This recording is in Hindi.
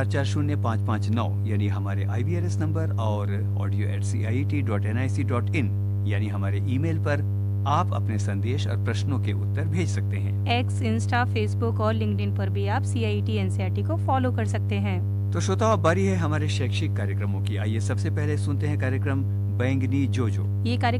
400559 यानी हमारे IVRS नंबर और audio@ciet.nic.in यानी हमारे ईमेल पर आप अपने संदेश और प्रश्नों के उत्तर भेज सकते हैं। एक्स, इंस्टा, फेसबुक और लिंक्डइन पर भी आप CIET NCERT को फॉलो कर सकते हैं। तो श्रोताओ, बारी है हमारे शैक्षिक कार्यक्रमों की। आइए सबसे पहले सुनते हैं कार्यक्रम बैंगनी जोजो। ये कार्यक्रम